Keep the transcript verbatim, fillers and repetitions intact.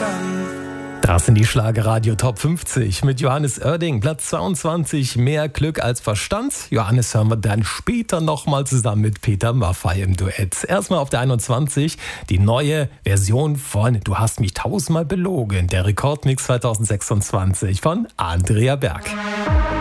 Das sind die Schlagerradio Top fünfzig mit Johannes Oerding, Platz zweiundzwanzig, mehr Glück als Verstand. Johannes hören wir dann später nochmal zusammen mit Peter Maffay im Duett. Erstmal auf der einundzwanzig, die neue Version von Du hast mich tausendmal belogen, der Rekordmix zweitausendsechsundzwanzig von Andrea Berg.